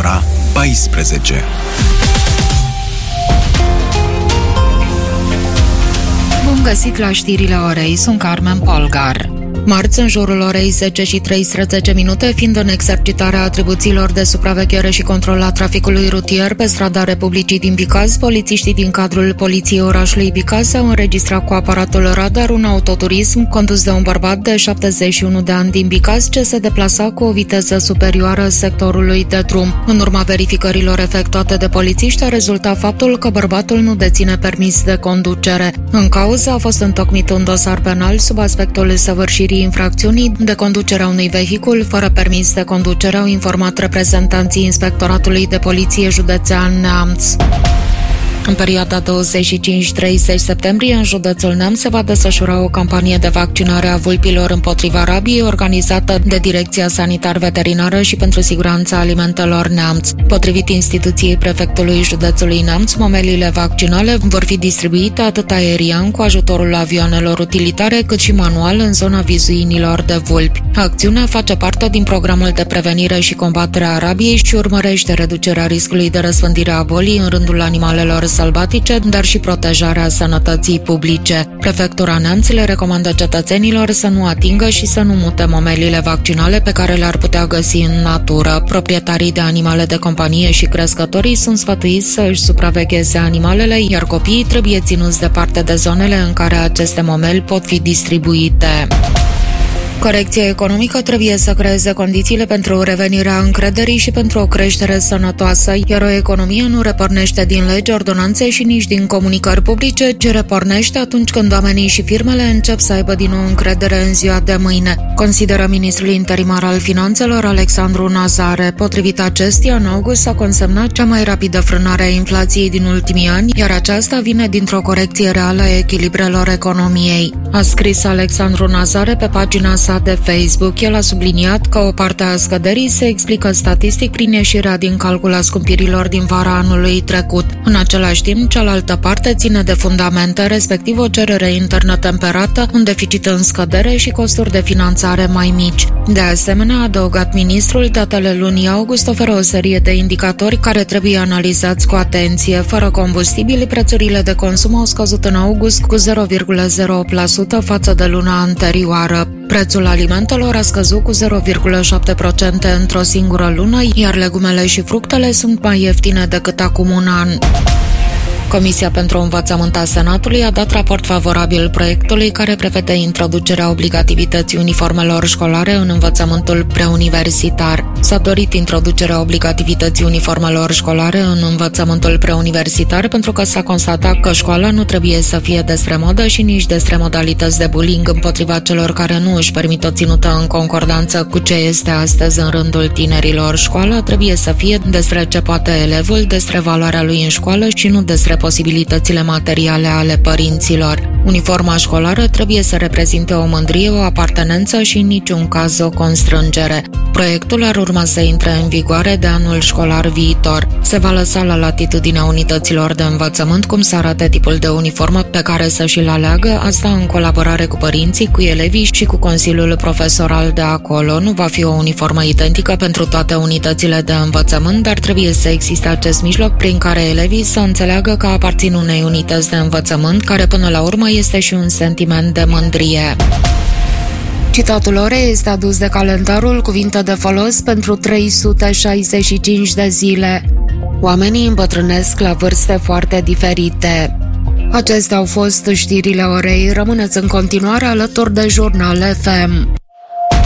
ora 14. Bun găsit la știrile orei, sunt Carmen Polgar. Marți, în jurul orei 10:13, fiind în exercitarea atribuțiilor de supraveghere și control a traficului rutier pe strada Republicii din Bicaz, polițiștii din cadrul Poliției orașului Bicaz au înregistrat cu aparatul radar un autoturism condus de un bărbat de 71 de ani din Bicaz ce se deplasa cu o viteză superioară sectorului de drum. În urma verificărilor efectuate de polițiști a rezultat faptul că bărbatul nu deține permis de conducere. În cauză a fost întocmit un dosar penal sub aspectul săvârșirii infracțiunii de conducerea unui vehicul fără permis de conducere, au informat reprezentanții Inspectoratului de Poliție Județean Neamț. În perioada 25-30 septembrie, în județul Neamț se va desfășura o campanie de vaccinare a vulpilor împotriva rabiei organizată de Direcția Sanitar-Veterinară și pentru Siguranța Alimentelor Neamț. Potrivit instituției prefectului județului Neamț, momelile vaccinale vor fi distribuite atât aerian cu ajutorul avioanelor utilitare, cât și manual în zona vizuinilor de vulpi. Acțiunea face parte din programul de prevenire și combatere a rabiei și urmărește reducerea riscului de răspândire a bolii în rândul animalelor sălbatice, dar și protejarea sănătății publice. Prefectura Neamț le recomandă cetățenilor să nu atingă și să nu mute momelile vaccinale pe care le-ar putea găsi în natură. Proprietarii de animale de companie și crescătorii sunt sfătuiți să își supravegheze animalele, iar copiii trebuie ținuți departe de zonele în care aceste momeli pot fi distribuite. Corecția economică trebuie să creeze condițiile pentru revenirea încrederii și pentru o creștere sănătoasă, iar o economie nu repornește din legi, ordonanțe și nici din comunicări publice, ci repornește atunci când oamenii și firmele încep să aibă din nou încredere în ziua de mâine, consideră ministrul interimar al finanțelor Alexandru Nazare. Potrivit acestuia, în august s-a consemnat cea mai rapidă frânare a inflației din ultimii ani, iar aceasta vine dintr-o corecție reală a echilibrelor economiei. A scris Alexandru Nazare pe pagina sa de Facebook. El a subliniat că o parte a scăderii se explică statistic prin ieșirea din calcul a scumpirilor din vara anului trecut. În același timp, cealaltă parte ține de fundamente, respectiv o cerere internă temperată, un deficit în scădere și costuri de finanțare mai mici. De asemenea, a adăugat ministrul, datele lunii august oferă o serie de indicatori care trebuie analizați cu atenție. Fără combustibili, prețurile de consum au scăzut în august cu 0,08% față de luna anterioară. Prețul alimentelor a scăzut cu 0,7% într-o singură lună, iar legumele și fructele sunt mai ieftine decât acum un an. Comisia pentru Învățământ a Senatului a dat raport favorabil proiectului care prevede introducerea obligativității uniformelor școlare în învățământul preuniversitar. S-a dorit introducerea obligativității uniformelor școlare în învățământul preuniversitar pentru că s-a constatat că școala nu trebuie să fie despre modă și nici despre modalități de bullying împotriva celor care nu își permit o ținută în concordanță cu ce este astăzi în rândul tinerilor. Școala trebuie să fie despre ce poate elevul, despre valoarea lui în școală și nu despre posibilitățile materiale ale părinților. Uniforma școlară trebuie să reprezinte o mândrie, o apartenență și în niciun caz o constrângere. Proiectul ar urma să intre în vigoare de anul școlar viitor. Se va lăsa la latitudinea unităților de învățământ cum să arate tipul de uniformă pe care să și-l aleagă, asta în colaborare cu părinții, cu elevii și cu Consiliul Profesoral de acolo. Nu va fi o uniformă identică pentru toate unitățile de învățământ, dar trebuie să existe acest mijloc prin care elevii să înțeleagă că aparțin unei unități de învățământ, care până la urmă este și un sentiment de mândrie. Citatul orei este adus de calendarul Cuvinte de folos pentru 365 de zile. Oamenii îmbătrânesc la vârste foarte diferite. Acestea au fost știrile orei. Rămâneți în continuare alături de Jurnal FM.